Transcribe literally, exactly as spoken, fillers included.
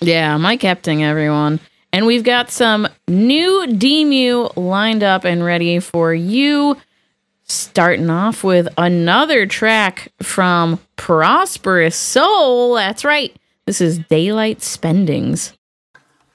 Yeah, my captain, everyone. And we've got some new Demu lined up and ready for you. Starting off with another track from Prosperous Soul. That's right. This is Daylight Spendings.